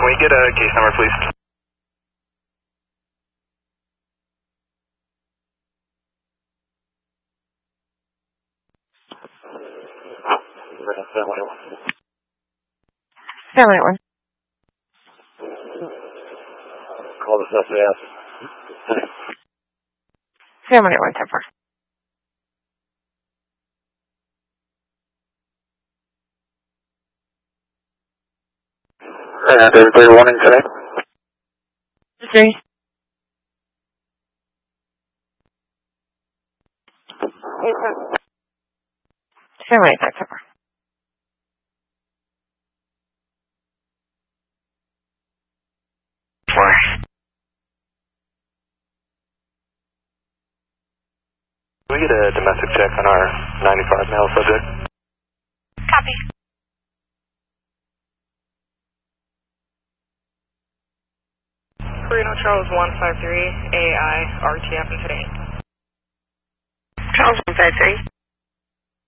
we get a case number, please? Family at 1. Call the SAS. Family at 110-4. Everybody warning today? 3. Family at 910-4. Can we get a domestic check on our 95 male subject? Copy. Reno Charles 153, AI, RTF and today. Charles 153.